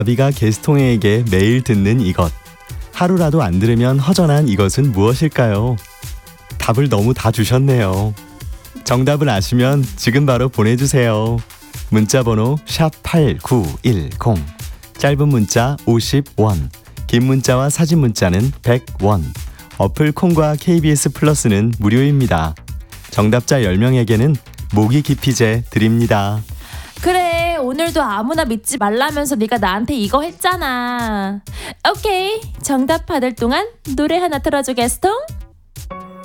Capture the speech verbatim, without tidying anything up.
나비가 개수통에게 매일 듣는 이것. 하루라도 안 들으면 허전한 이것은 무엇일까요? 답을 너무 다 주셨네요. 정답을 아시면 지금 바로 보내주세요. 문자번호 샵 팔구일공, 짧은 문자 오십 원, 긴 문자와 사진 문자는 백 원, 어플 콩과 케이비에스 플러스는 무료입니다. 정답자 열 명에게는 모기 기피제 드립니다. 그래, 오늘도 아무나 믿지 말라면서 네가 나한테 이거 했잖아. 오케이, 정답 받을 동안 노래 하나 틀어주겠어?